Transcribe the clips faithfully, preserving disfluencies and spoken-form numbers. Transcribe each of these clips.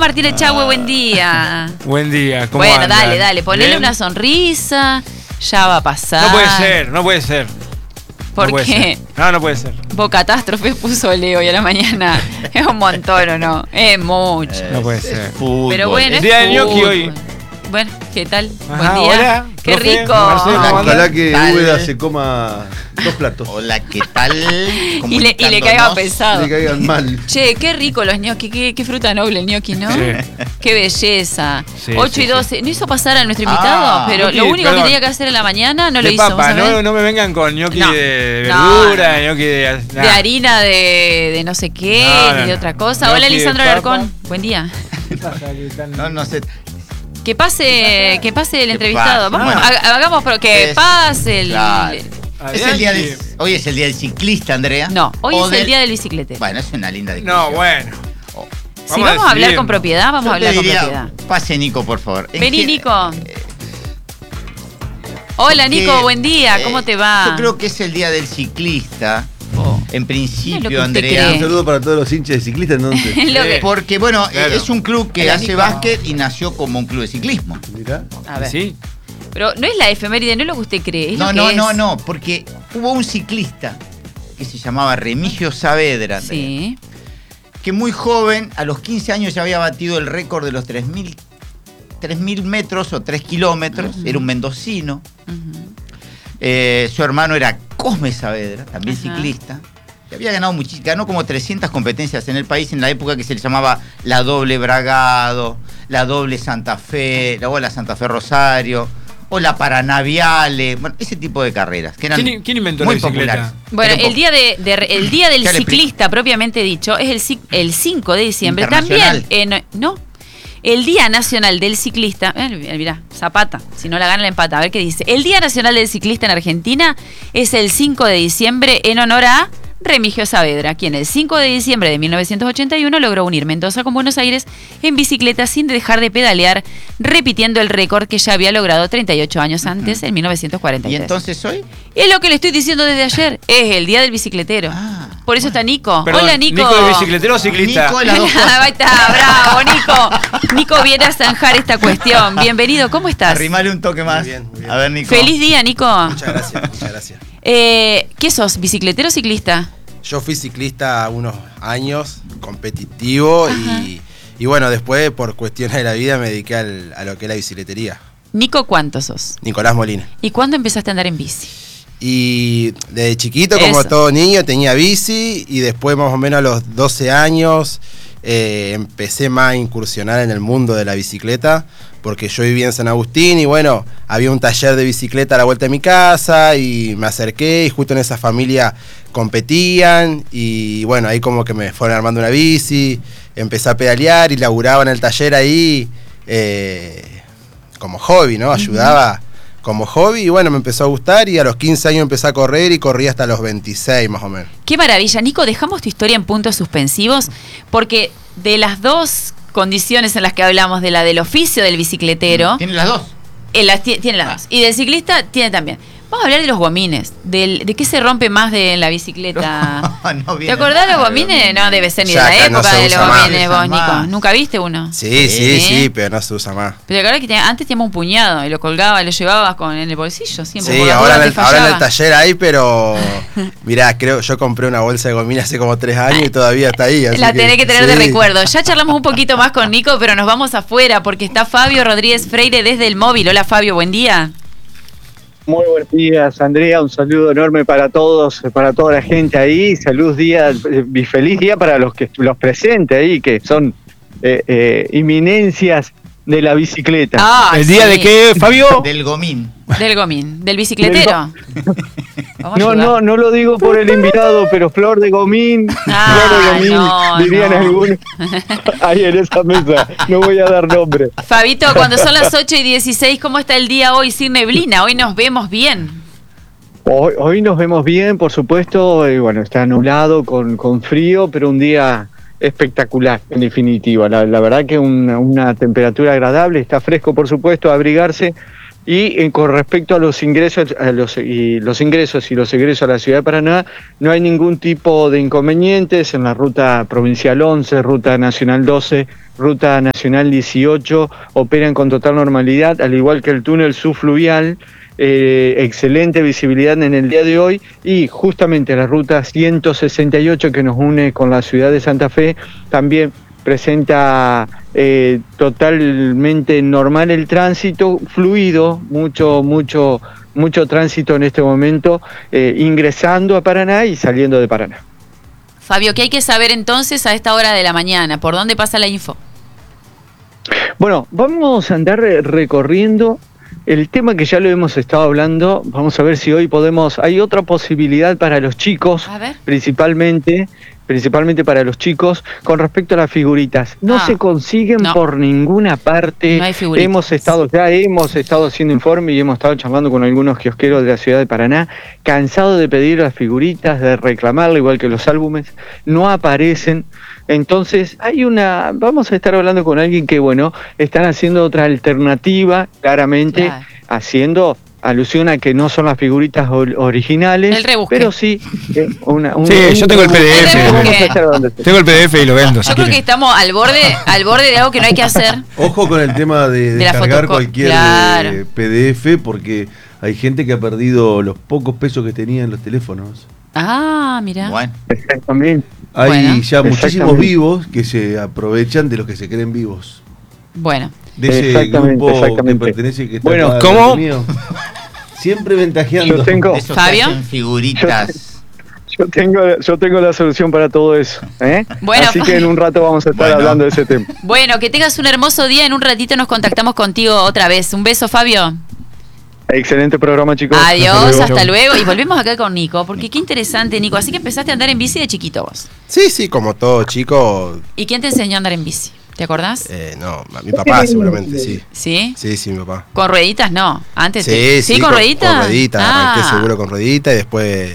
Martín Echagüe, buen día. Buen día, ¿cómo Bueno, andan? dale, dale, ponele ¿Bien? una sonrisa, ya va a pasar. No puede ser, no puede ser. ¿Por no puede qué? Ser. No, no puede ser. Vos catástrofe puso Leo hoy a la mañana. Es un montón, ¿o no? Es mucho. No puede ser. Fútbol. Pero bueno, El es día del gnocchi fútbol. hoy. Bueno, ¿qué tal? Ajá, Buen día. hola, Qué profe, rico. Marcelo, ¿cómo anda? Ojalá que Tal. Úbeda se coma dos platos. Hola, ¿qué tal? Y le, y le caiga Comunicándonos. pesado. Le caigan mal. Che, qué rico los gnocchi, qué, qué fruta noble el gnocchi, ¿no? Sí. Qué belleza. Sí, ocho sí, y doce. No hizo pasar a nuestro invitado, Ah, pero gnocchi, lo único perdón. que tenía que hacer en la mañana no lo de hizo. ¿vos papa, sabés? no, no me vengan con gnocchi No. de No, verdura, no. gnocchi de... De harina, de, de no sé qué, No, no, ni de no. otra cosa. Gnocchi Hola, de Lisandro papa. Alarcón. Buen día. No, no sé. Que pase, que pase el Que entrevistado. pase. Vamos, Bueno. ha- hagamos, pero que Es- pase el. Claro. Es el día del, Adelante. hoy es el día del ciclista, Andrea. No, hoy O es del- el día del bicicletero. Bueno, es una linda discusión. No, bueno. Oh. Si vamos, a hablar decidir. con propiedad, vamos Yo a hablar te con diría, propiedad. pase Nico, por favor. En Vení, gen- Nico. eh, Hola, porque, Nico, buen día. eh, ¿Cómo te va? Yo creo que es el día del ciclista. Oh. En Es lo que principio, usted Andrea. cree. Un saludo para todos los hinchas de ciclistas entonces. Es lo que- Porque, bueno, Claro. es un club que Hola, hace Nico. básquet y nació como un club de ciclismo. Mirá. A ver. ¿Sí? Pero no es la efeméride, no es lo que usted cree. Es No, lo que no, es. no, no, porque hubo un ciclista que se llamaba Remigio Saavedra, Andrea, Sí. que muy joven, a los quince años ya había batido el récord de los tres mil metros o tres kilómetros, Ujú. era un mendocino. Ujú. Eh, su hermano era Cosme Saavedra, también Ajá. ciclista, que había ganado muchísimo, ganó como trescientas competencias en el país en la época que se le llamaba la doble Bragado, la doble Santa Fe, luego la Santa Fe Rosario, o la Paranaviale, bueno, ese tipo de carreras que eran ¿Quién, quién inventó muy la bicicleta? populares. Bueno, Pero el día, de, de- el día del Ya le explico. ciclista, propiamente dicho, es el, ci- el cinco de diciembre. Internacional. También, en- no, el Día Nacional del Ciclista, eh, mirá, Zapata, si no la gana la empata, a ver qué dice. El Día Nacional del Ciclista en Argentina es el cinco de diciembre en honor a Remigio Saavedra, quien el cinco de diciembre de mil novecientos ochenta y uno logró unir Mendoza con Buenos Aires en bicicleta sin dejar de pedalear, repitiendo el récord que ya había logrado treinta y ocho años antes, en mil novecientos cuarenta y ¿Y tres. entonces hoy? Es lo que le estoy diciendo desde ayer. Es el día del bicicletero. Ah, Por eso está Nico. Perdón, Hola, Nico. ¿Nico de bicicletero o ciclista? Nico de las dos cosas. Ahí está, bravo, Nico. Nico viene a zanjar esta cuestión. Bienvenido, ¿cómo estás? Arrimale un toque más. Muy bien, muy bien. A ver, Nico. Feliz día, Nico. Muchas gracias, muchas gracias. Eh, ¿Qué sos? ¿Bicicletero o ciclista? Yo fui ciclista unos años, competitivo y, y bueno, después por cuestiones de la vida me dediqué al- a lo que es la bicicletería. Nico, ¿cuánto sos? Nicolás Molina. ¿Y cuándo empezaste a andar en bici? Y desde chiquito, como Eso. todo niño, tenía bici y después más o menos a los doce años eh, empecé más a incursionar en el mundo de la bicicleta porque yo vivía en San Agustín y bueno, había un taller de bicicleta a la vuelta de mi casa y me acerqué y justo en esa familia competían y bueno, ahí como que me fueron armando una bici, empecé a pedalear y laburaba en el taller ahí eh, como hobby, ¿no? Ayudaba como hobby y bueno, me empezó a gustar y a los quince años empecé a correr y corrí hasta los veintiséis más o menos. Qué maravilla. Nico, dejamos tu historia en puntos suspensivos porque de las dos condiciones en las que hablamos, de la del oficio del bicicletero, Tiene las dos. él las tie- tiene las Ah. dos. Y del ciclista tiene también. Vamos a hablar de los gomines, del, de qué se rompe más de la bicicleta. No, no ¿Te viene acordás de nada los de gomines? gomines. No, debe ser ni de Ya la acá no época se de los usa más. gomines, vos, Se usa Nico. más. ¿Nunca viste uno? Sí, Sí. sí, sí, pero no se usa más. Pero claro que tenía- antes teníamos un puñado y lo colgaba y lo llevabas con, en el bolsillo siempre. Sí, por las ahora dudas en, te el, ahora en el fallaba. taller hay, pero mirá, creo yo compré una bolsa de gomina hace como tres años y todavía está ahí. así La tenés que tener de sí. recuerdo. Ya charlamos un poquito más con Nico, pero nos vamos afuera porque está Fabio Rodríguez Freire desde el móvil. Hola Fabio, buen día. Muy buenos días, Andrea. Un saludo enorme para todos, para toda la gente ahí. Salud día eh, y feliz día para los que los presentes ahí, que son eh, eh, inminencias de la bicicleta. Ah, ¿El día sí. de qué, Fabio? Del gomín. Del gomín, del bicicletero. Vamos a No, ayudar. no, no lo digo por el invitado, pero flor de gomín, Ah, flor de gomín, no, dirían no. algunos ahí en esa mesa. No voy a dar nombre. Fabito, cuando son las ocho y dieciséis, ¿cómo está el día hoy sin neblina? Hoy nos vemos bien. Hoy, hoy nos vemos bien, por supuesto, y bueno, está nublado con, con frío, pero un día espectacular, en definitiva. La, la verdad que una, una temperatura agradable, está fresco, por supuesto, abrigarse, Y eh, con respecto a los ingresos, a los, y los ingresos y los egresos a la ciudad de Paraná, no hay ningún tipo de inconvenientes en la ruta provincial once, ruta nacional doce, ruta nacional dieciocho, operan con total normalidad, al igual que el túnel subfluvial. Eh, excelente visibilidad en el día de hoy, y justamente la ruta ciento sesenta y ocho que nos une con la ciudad de Santa Fe también presenta eh, totalmente normal el tránsito, fluido, mucho, mucho, mucho tránsito en este momento, eh, ingresando a Paraná y saliendo de Paraná. Fabio, ¿qué hay que saber entonces a esta hora de la mañana? ¿Por dónde pasa la info? Bueno, vamos a andar recorriendo el tema que ya lo hemos estado hablando. Vamos a ver si hoy podemos... Hay otra posibilidad para los chicos, A ver. principalmente... principalmente para los chicos, con respecto a las figuritas. No Ah, se consiguen no. por ninguna parte. No hay figuritas. Hemos estado, ya hemos estado haciendo informe y hemos estado charlando con algunos kiosqueros de la ciudad de Paraná, cansados de pedir las figuritas, de reclamarle, igual que los álbumes, no aparecen. Entonces, hay una, vamos a estar hablando con alguien que, bueno, están haciendo otra alternativa, claramente, Claro. haciendo alusión a que no son las figuritas or- originales, El rebusque. pero sí eh, una, un- Sí, yo tengo el P D F. Vamos a rebusque. estar hablando de esto. Tengo el P D F y lo vendo. si Yo creo que quieren. estamos al borde, al borde de algo que no hay que hacer. Ojo con el tema de De la descargar fotoco- cualquier claro. eh, P D F, porque hay gente que ha perdido los pocos pesos que tenía en los teléfonos. Ah, mira. Bueno, Exactamente. Hay Bueno. ya muchísimos Exactamente. vivos que se aprovechan de los que se creen vivos. Bueno. De ese Exactamente, grupo que exactamente. pertenece que está Bueno, acá ¿cómo? delante mío. Siempre ventajeando. Yo tengo, de esos ¿Fabio? que hacen figuritas. yo tengo, yo tengo la solución para todo eso. ¿eh? Bueno, Así que en un rato vamos a estar Bueno. hablando de ese tema. Bueno, que tengas un hermoso día. En un ratito nos contactamos contigo otra vez. Un beso, Fabio. Excelente programa, chicos. Adiós, hasta luego. Y volvemos acá con Nico, porque qué interesante, Nico. Así que empezaste a andar en bici de chiquito vos. Sí, sí, como todo chico. ¿Y quién te enseñó a andar en bici? ¿Te acordás? Eh, no, mi papá seguramente, sí. ¿Sí? Sí, sí, mi papá. ¿Con rueditas? No. Antes. Sí, te- sí, ¿con, rueditas? Con ruedita, Ah. arranqué seguro con ruedita y después,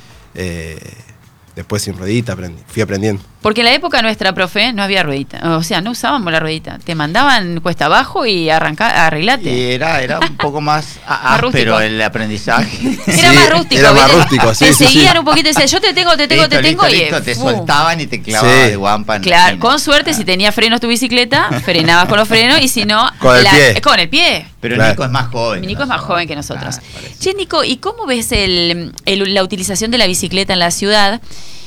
eh, después sin ruedita aprendí, fui aprendiendo. Porque en la época nuestra, profe, no había ruedita. O sea, no usábamos la ruedita. Te mandaban cuesta abajo y arranca, arreglate. Y era, era un poco más a- Más rústico. áspero el aprendizaje. Era Sí, más rústico. era más ¿viste? rústico, sí, Te sí, seguían sí. un poquito y decían, yo te tengo, te tengo, Listo, te tengo. listo, y listo, te fu. soltaban y te clavaban Sí. de guampa en la Claro, esquina. con suerte, si tenía frenos tu bicicleta, frenabas con los frenos y si no... Con el pie. Con el pie. Pero Claro. Nico es más joven. Mi Nico es más joven que nosotros. Ah, por eso. Che, Nico, ¿y cómo ves el, el- la utilización de la bicicleta en la ciudad?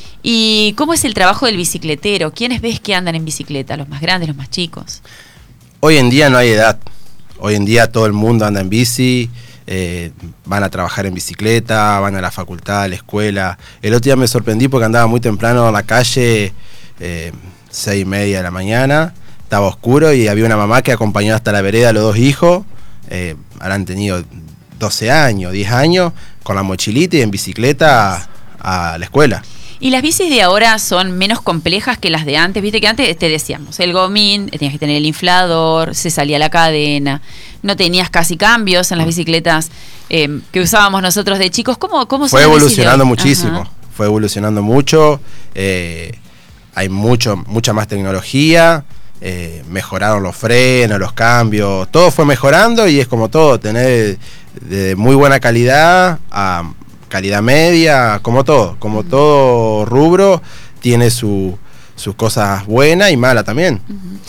¿Y cómo es el trabajo del bicicletero? ¿Quiénes ves que andan en bicicleta? ¿Los más grandes, los más chicos? Hoy en día no hay edad. Hoy en día todo el mundo anda en bici, eh, van a trabajar en bicicleta, van a la facultad, a la escuela. El otro día me sorprendí porque andaba muy temprano en la calle, eh, seis y media de la mañana, estaba oscuro y había una mamá que acompañó hasta la vereda a los dos hijos, eh, habrán tenido doce años, diez años, con la mochilita y en bicicleta a, a la escuela. ¿Y las bicis de ahora son menos complejas que las de antes? Viste que antes te decíamos, el gomín, tenías que tener el inflador, se salía la cadena, no tenías casi cambios en las bicicletas eh, que usábamos nosotros de chicos. ¿Cómo, cómo Fue son las bicis de evolucionando hoy? muchísimo, Ajá. fue evolucionando mucho, eh, hay mucho, mucha más tecnología, eh, mejoraron los frenos, los cambios, todo fue mejorando y es como todo, tener de muy buena calidad a calidad media, como todo, como todo rubro, tiene su, sus cosas buenas y malas también.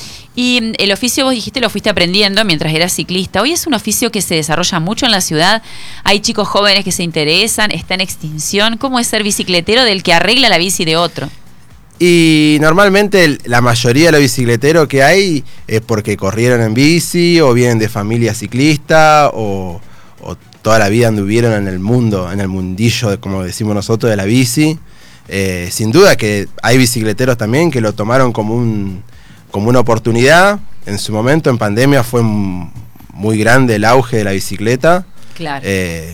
Y mm, el oficio, vos dijiste, lo fuiste aprendiendo mientras eras ciclista. Hoy es un oficio que se desarrolla mucho en la ciudad. Hay chicos jóvenes que se interesan, está en extinción. ¿Cómo es ser bicicletero del que arregla la bici de otro? Y normalmente el- la mayoría de los bicicleteros que hay es porque corrieron en bici o vienen de familia ciclista o, o toda la vida anduvieron en el mundo, en el mundillo, de, como decimos nosotros, de la bici. Eh, sin duda que hay bicicleteros también que lo tomaron como, un, como una oportunidad. En su momento, en pandemia, fue m- muy grande el auge de la bicicleta. Claro. Eh,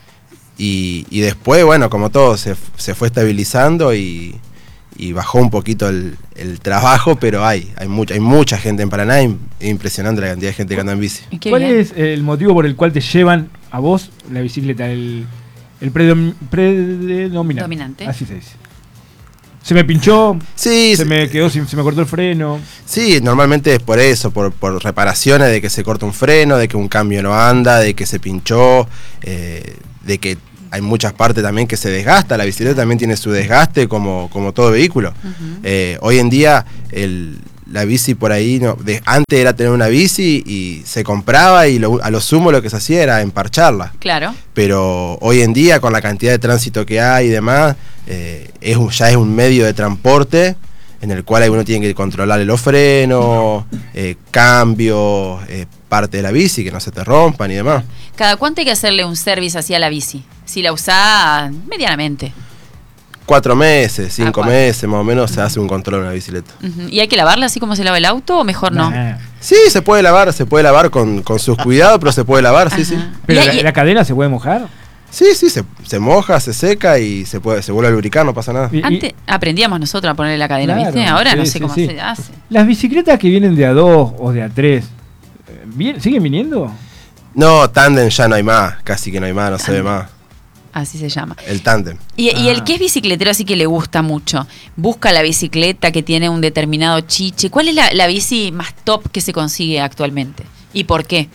y, y después, bueno, como todo, se, se fue estabilizando y, y bajó un poquito el, el trabajo, pero hay, hay, mucha, hay mucha gente en Paraná, es impresionante la cantidad de gente que anda en bici. Y qué ¿Cuál bien. es el motivo por el cual te llevan a vos la bicicleta? El, el predom- predominante. Dominante. Así se dice. Se me pinchó, Sí, se sí, me quedó, sin- se me cortó el freno. sí, normalmente es por eso, por, por reparaciones de que se corta un freno, de que un cambio no anda, de que se pinchó, eh, de que hay muchas partes también que se desgasta. La bicicleta también tiene su desgaste como, como todo vehículo. Ujú. Eh, hoy en día el, la bici por ahí, no, de, antes era tener una bici y se compraba y lo, a lo sumo lo que se hacía era emparcharla. Claro. Pero hoy en día con la cantidad de tránsito que hay y demás, eh, es un, ya es un medio de transporte en el cual uno tiene que controlarle los frenos, eh, cambios, eh, parte de la bici, que no se te rompan y demás. ¿Cada cuánto hay que hacerle un service así a la bici? Si la usás medianamente. Cuatro meses, cinco Ah, cuatro. meses más o menos se hace un control en una bicicleta. Ujú. ¿Y hay que lavarla así como se lava el auto o mejor no? Nah. Sí, se puede lavar, se puede lavar con, con sus cuidados, pero se puede lavar, sí, Ajá. sí. Pero Y- la, y- la cadena se puede mojar. Sí, sí, se, se moja, se seca y se puede se vuelve a lubricar, no pasa nada. Y- y- Antes aprendíamos nosotros a ponerle la cadena, Claro, ¿viste? Ahora no sí, sé sí, cómo sí. se hace. Las bicicletas que vienen de a dos o de a tres, eh, ¿bien- ¿siguen viniendo? No, tándem ya no hay más, casi que no hay más, no se ve más. Así se llama. El tándem. Y, y el Ah. que es bicicletero así que le gusta mucho, busca la bicicleta que tiene un determinado chiche. ¿Cuál es la, la bici más top que se consigue actualmente? ¿Y por qué?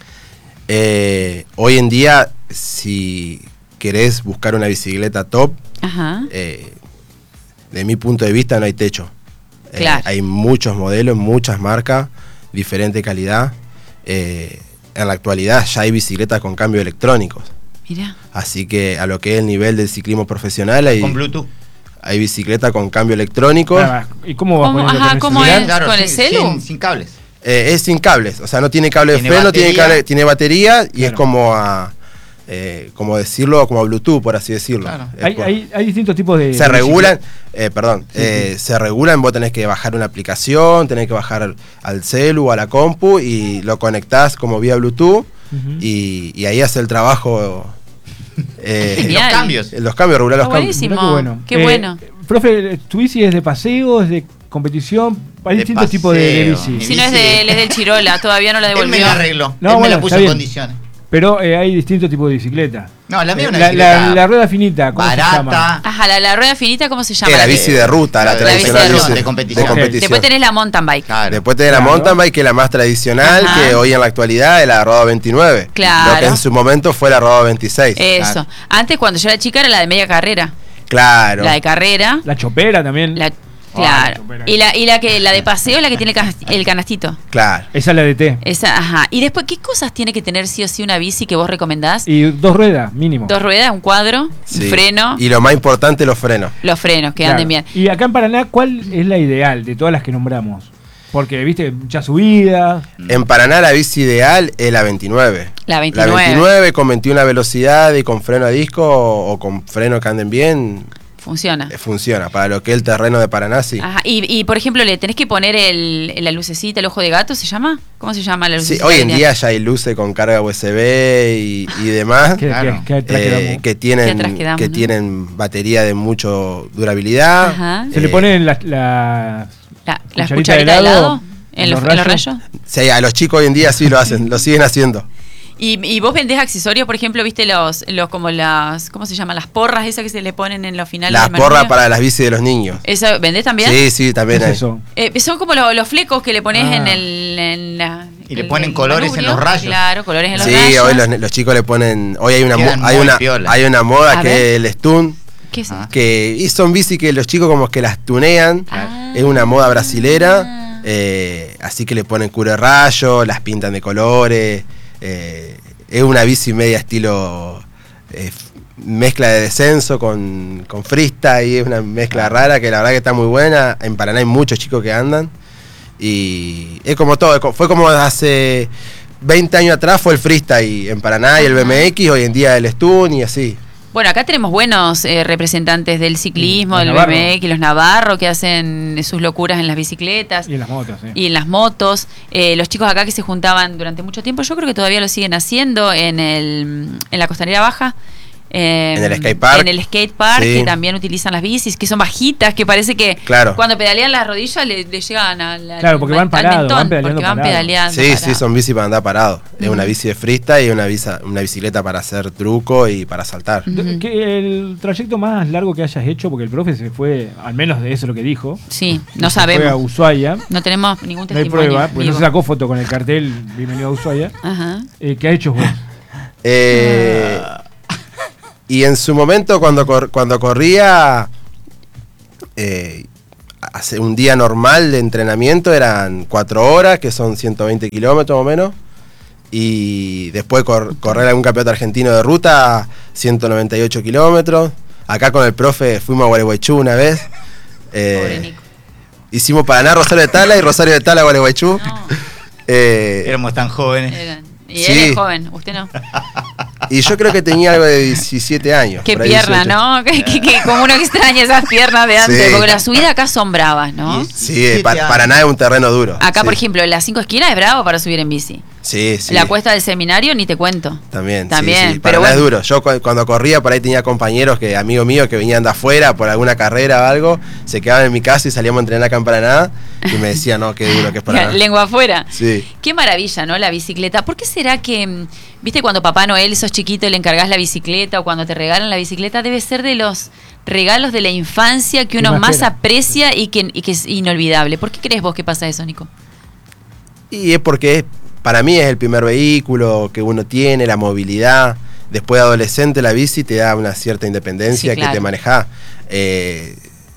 Eh, hoy en día, si querés buscar una bicicleta top, Ajá. eh, de mi punto de vista no hay techo. Eh, Claro. hay muchos modelos, muchas marcas, diferente calidad. Eh, en la actualidad ya hay bicicletas con cambios electrónicos. Mira. Así que a lo que es el nivel del ciclismo profesional, hay, Con Bluetooth. hay bicicleta con cambio electrónico. Ah, ¿Y cómo vas ¿Cómo? poniendo? Ajá, ¿Tenés ¿cómo celular? es? ¿Con el sin, celu? sin, sin cables. Eh, es sin cables, o sea, no tiene cable de Tiene freno, tiene, batería. cable, tiene batería y Claro. es como a, eh, como decirlo, como Bluetooth, por así decirlo. Claro. Es Hay, por- hay, hay distintos tipos de... se de regulan, bicicletas. eh, perdón, Sí, eh, sí. se regulan, vos tenés que bajar una aplicación, tenés que bajar al, al celu o a la compu y lo conectás como vía Bluetooth Ujú. y, y ahí hace el trabajo. eh, Genial. Los cambios. los cambios, regular los Está cambios. buenísimo. Mirá qué bueno. Qué Eh, bueno. Profe, ¿tu bici es de paseo, es de competición? Hay De distintos tipos de, de paseo. bici. Si no es de él, es del Chirola, todavía no la Él me devolvió. la arregló. No, Él me bueno, la puso está en bien. condiciones. Pero eh, hay distintos tipos de bicicleta. No, la mía es una la, bicicleta la, la rueda finita, ¿cómo se llama? barata. Ajá, la, la rueda finita, ¿cómo se llama? Que la que- bici de ruta, la, La tradicional bici de bici ruta, de competición. de competición. Después tenés la mountain bike. Claro. Después tenés la Claro. mountain bike, que es la más tradicional, Ajá. que hoy en la actualidad es la Roda veintinueve. Claro. Lo que en su momento fue la Roda veintiséis. Eso. Claro. Antes, cuando yo era chica, era la de media carrera. Claro. La de carrera. La chopera también. La, Ah, claro. la chopera. y la, y la que la de paseo es la que tiene el cas- el canastito. Claro. Esa es la de T. Esa, ajá. Y después, ¿qué cosas tiene que tener sí o sí una bici que vos recomendás? Y dos ruedas, mínimo. Dos ruedas, un cuadro, Sí. un freno, Y lo más importante, los frenos. los frenos, que Claro. anden bien. Y acá en Paraná, ¿cuál es la ideal de todas las que nombramos? Porque, viste, mucha subida. En Paraná la bici ideal es la veintinueve. La veintinueve. La veintinueve con veintiuna velocidad y con freno a disco o, o con freno que anden bien, Funciona. eh, funciona. Para lo que es el terreno de Paraná, sí. Ajá. Y, y, por ejemplo, le tenés que poner el, la lucecita, el ojo de gato, ¿se llama? ¿Cómo se llama la Sí, lucecita? hoy que en tiene? día ya hay luces con carga U S B y, y demás. Que, Claro. que- que atrás eh, quedamos. que Que tienen atrás quedamos, que ¿no? tienen batería de mucho durabilidad. Ajá. Se le Eh, ponen las... las La, la cucharita cucharita de helado, en, en los, los en los rayos. rayos. Sí, a los chicos hoy en día sí lo hacen, lo siguen haciendo. Y, y vos vendés accesorios, por ejemplo, viste los, los como las, ¿cómo se llaman? Las porras esas que se le ponen en los finales. Las del porras manubrio. para las bicis de los niños. ¿Eso vendés también? Sí, sí, también ¿qué es hay. eso? Eh, son como lo- los flecos que le pones Ah. en el... en la- Y le el- ponen el colores en manubrio. los rayos. Claro, colores en los Sí, rayos. hoy los, los chicos le ponen. Hoy hay una mo- Quedan hay muy una piola. hay una moda A que ver. es el stun, ¿Qué es? Ah. que y son bici que los chicos como que las tunean. Ah. Es una moda brasilera, eh, así que le ponen cubre rayo, las pintan de colores. eh, es una bici media estilo eh, f- mezcla de descenso con, con freestyle, y es una mezcla rara que la verdad que está muy buena. En Paraná hay muchos chicos que andan y es como todo, es co- fue como hace veinte años atrás fue el freestyle en Paraná y el B M X, hoy en día el stun y así. Bueno, acá tenemos buenos eh, representantes del ciclismo, Los del Navarro. B M X, los Navarro, que hacen sus locuras en las bicicletas. Y en las motos, sí. Y en las motos, eh, los chicos acá que se juntaban durante mucho tiempo, yo creo que todavía lo siguen haciendo en el en la Costanera Baja, Eh, en el skate park. En el skate park, Sí. que también utilizan las bicis, que son bajitas, que parece que Claro. cuando pedalean las rodillas le, le llegan a la, Claro, porque al- van al parados, mentón, van pedaleando porque van parados. pedaleando Sí, sí, parados. son bici para andar parado. Es Ujú. una bici de freestyle y una, visa, una bicicleta para hacer truco y para saltar. Ujú. ¿Qué- el trayecto más largo que hayas hecho, porque el profe se fue, al menos de eso es lo que dijo. Sí, no se Fue a sabemos. Ushuaia. No tenemos ningún No hay testimonio. prueba, porque vivo. no se sacó foto con el cartel Bienvenido a Ushuaia. Ajá. Eh, ¿Qué ha hecho vos? Eh, y en su momento, cuando, cor- cuando corría, eh, hace un día normal de entrenamiento eran cuatro horas, que son ciento veinte kilómetros más o menos. Y después cor- correr algún campeonato argentino de ruta, ciento noventa y ocho kilómetros. Acá con el profe fuimos a Gualeguaychú una vez. Eh, Pobre Nico. hicimos Paraná, Rosario de Tala y Rosario de Tala, Gualeguaychú. No. Eh, Éramos tan jóvenes. Eran- Y Sí. él es joven, usted no. y yo creo que tenía algo de diecisiete años. Qué por ahí pierna, dieciocho. ¿no? Que, que- que como uno extraña esas piernas de antes, Sí. porque la subida acá son bravas, ¿no? Y- Sí, diecisiete pa- años. Paraná es un terreno duro. Acá, sí. por ejemplo, las cinco esquinas es bravo para subir en bici. Sí, sí. La cuesta del seminario ni te cuento. También, sí, También, sí. pero Paraná bueno. es duro. Yo cu- cuando corría por ahí tenía compañeros que, amigos míos, que venían de afuera por alguna carrera o algo, se quedaban en mi casa y salíamos a entrenar acá en Paraná y me decían, no, qué duro que es Paraná. Lengua afuera. Sí. Qué maravilla, ¿no? La bicicleta. ¿Por qué será que, mm, viste, cuando Papá Noel sos chiquito y le encargás la bicicleta o cuando te regalan la bicicleta, debe ser de los regalos de la infancia que Que uno más más espera. aprecia y que, y que es inolvidable? ¿Por qué crees vos que pasa eso, Nico? Y es porque es- para mí es el primer vehículo que uno tiene, la movilidad. Después de adolescente la bici te da una cierta independencia Sí, claro. que te maneja. Eh,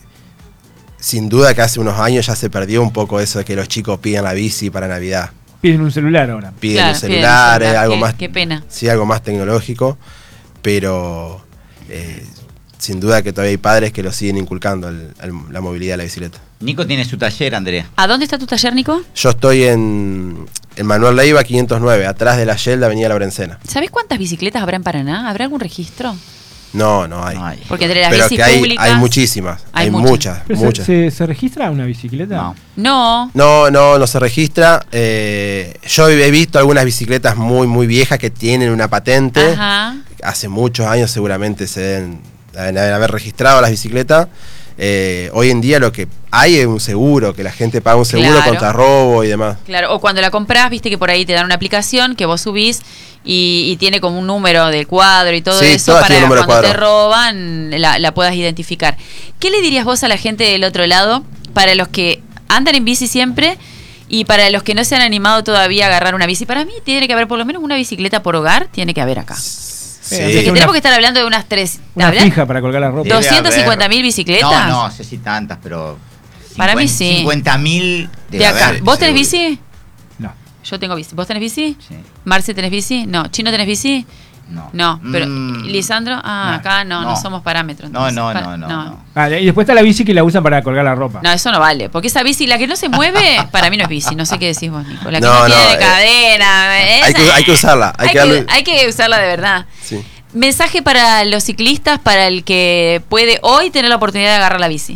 sin duda que hace unos años ya se perdió un poco eso de que los chicos pidan la bici para Navidad. Piden un celular ahora. Piden Claro, un piden un celular, celular. algo Qué- más. qué pena. Sí, algo más tecnológico. Pero eh, sin duda que todavía hay padres que lo siguen inculcando el- el- la movilidad de la bicicleta. Nico tiene su taller, Andrea. ¿A dónde está tu taller, Nico? Yo estoy en, en Manuel Leiva quinientos nueve, atrás de la Shell de Avenida La Brencena. ¿Sabés cuántas bicicletas habrá en Paraná? ¿Habrá algún registro? No, no hay. No hay. Porque entre las Pero bicis que hay, públicas... hay muchísimas, hay hay, muchas. muchas, Pero se, muchas. se, ¿se registra una bicicleta? No. No. No, no, no se registra. Eh, yo he visto algunas bicicletas muy, muy viejas que tienen una patente. Ajá. Hace muchos años seguramente se deben, deben haber registrado las bicicletas. Eh, hoy en día lo que hay es un seguro, que la gente paga un seguro Claro. contra robo y demás. Claro, o cuando la compras, viste que por ahí te dan una aplicación que vos subís y, y tiene como un número de cuadro y todo Sí, eso todas para tienen número de cuando te cuadro. roban la, la puedas identificar. ¿Qué le dirías vos a la gente del otro lado para los que andan en bici siempre y para los que no se han animado todavía a agarrar una bici? Para mí tiene que haber por lo menos una bicicleta por hogar, tiene que haber acá. Sí. O sea, que Una- tenemos que estar hablando de unas tres... Una ¿hablan? fija para colgar la ropa. Debe doscientas cincuenta haber- mil bicicletas. No, no sé si tantas, pero. Para mí sí. cincuenta mil De acá. ¿Vos tenés seguro. bici? No. Yo tengo bici. ¿Vos tenés bici? Sí. ¿Marce tenés bici? No. ¿Chino tenés bici? No. No, pero Mm, Lisandro, ah, no, acá no, no, no. somos parámetros. No, entonces. no, Pa- no, no, no. Ah, y después está la bici que la usan para colgar la ropa. No, eso no vale, porque esa bici, la que no se mueve, para mí no es bici, no sé qué decís vos, Nico. La que no, No, no, tiene eh, cadena, Hay esa- que, hay que usarla. Hay, hay que darle- que, hay que usarla de verdad. sí. Mensaje para los ciclistas, para el que puede hoy tener la oportunidad de agarrar la bici.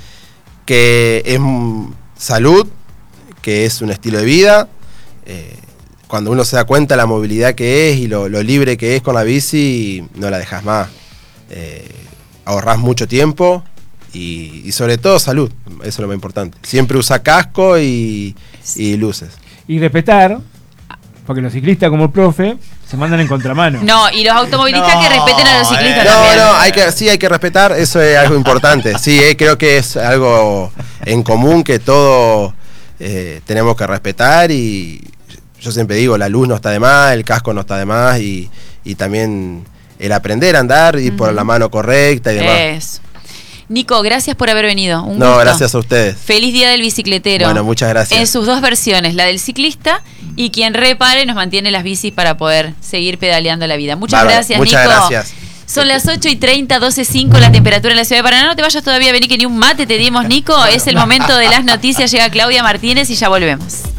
Que es mm, salud, que es un estilo de vida. Eh, cuando uno se da cuenta de la movilidad que es y lo, lo libre que es con la bici, no la dejas más. Eh, ahorrás mucho tiempo y, y sobre todo salud, eso es lo más importante. Siempre usa casco y, y luces. Y respetar, porque los ciclistas como el profe se mandan en contramano. No, y los automovilistas No, que respeten a los ciclistas eh. también. No, no, hay que, sí hay que respetar, eso es algo importante. Sí, eh, creo que es algo en común que todos eh, tenemos que respetar y yo siempre digo, la luz no está de más, el casco no está de más y, y también el aprender a andar, ir por Ujú. la mano correcta y demás. Eso. Nico, gracias por haber venido. Un No, gusto. gracias a ustedes. Feliz Día del Bicicletero. Bueno, muchas gracias. En sus dos versiones, la del ciclista y quien repare y nos mantiene las bicis para poder seguir pedaleando la vida. Muchas Bárbaro, gracias, muchas Nico. gracias. Son las ocho y treinta, doce y cinco la temperatura en la ciudad de Paraná. No te vayas todavía, vení que ni un mate te dimos, Nico. Es el momento de las noticias. Llega Claudia Martínez y ya volvemos.